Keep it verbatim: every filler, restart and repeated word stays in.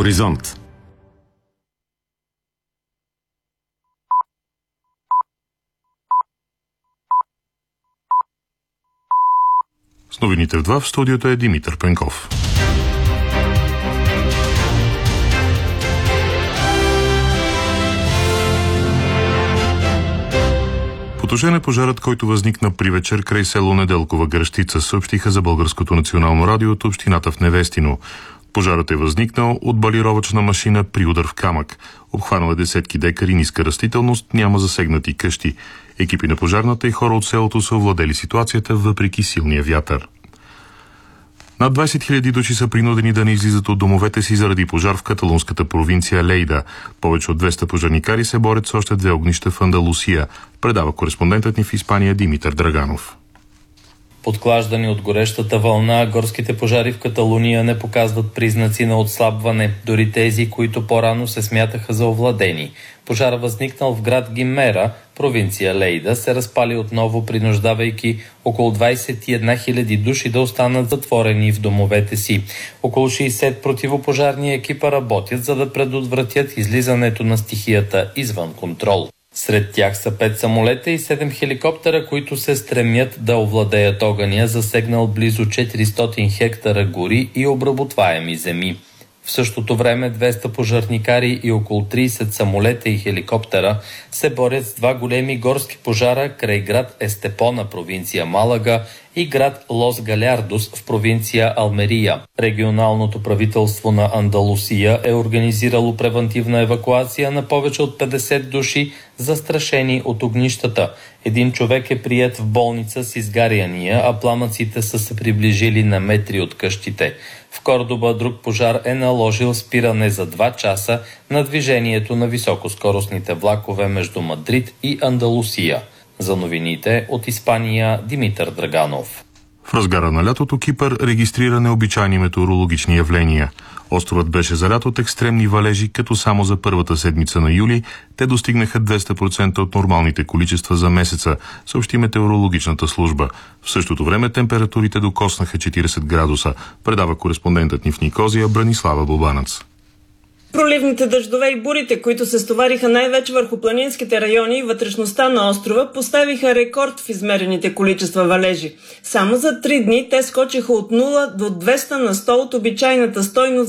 Хоризонт. С новините в два в студиото е Димитър Пенков. Потушен е пожарът, който възникна при вечер край село Неделкова Гръщица, съобщиха за Българското национално радио от общината в Невестино. Пожарът е възникнал от балировъчна машина при удар в камък. Обхванал е десетки декари ниска растителност, няма засегнати къщи. Екипи на пожарната и хора от селото са овладели ситуацията въпреки силния вятър. Над двайсет хиляди души са принудени да не излизат от домовете си заради пожар в каталунската провинция Лейда. Повече от двеста пожарникари се борят с още две огнища в Андалусия, предава кореспондентът ни в Испания Димитър Драганов. Подклаждани от горещата вълна, горските пожари в Каталуния не показват признаци на отслабване, дори тези, които по-рано се смятаха за овладени. Пожара, възникнал в град Гимера, провинция Лейда, се разпали отново, принуждавайки около двайсет и една хиляди души да останат затворени в домовете си. Около шейсет противопожарни екипа работят, за да предотвратят излизането на стихията извън контрол. Сред тях са пет самолета и седем хеликоптера, които се стремят да овладеят огъня, засегнал близо четиристотин хектара гори и обработваеми земи. В същото време двеста пожарникари и около трийсет самолета и хеликоптера се борят с два големи горски пожара край град Естепона, провинция Малага, и град Лос Галярдос в провинция Алмерия. Регионалното правителство на Андалусия е организирало превантивна евакуация на повече от петдесет души, застрашени от огнищата. Един човек е приет в болница с изгаряния, а пламъците са се приближили на метри от къщите. В Кордоба друг пожар е наложил спиране за два часа на движението на високоскоростните влакове между Мадрид и Андалусия. За новините от Испания Димитър Драганов. В разгара на лятото Кипър регистрира необичайни метеорологични явления. Островът беше залят от екстремни валежи, като само за първата седмица на юли те достигнаха двеста процента от нормалните количества за месеца, съобщи метеорологичната служба. В същото време температурите докоснаха четирийсет градуса, предава кореспондентът ни в Никозия Бранислава Бобанац. Проливните дъждове и бурите, които се стовариха най-вече върху планинските райони и вътрешността на острова, поставиха рекорд в измерените количества валежи. Само за три дни те скочиха от нула до двеста на сто от обичайната стойност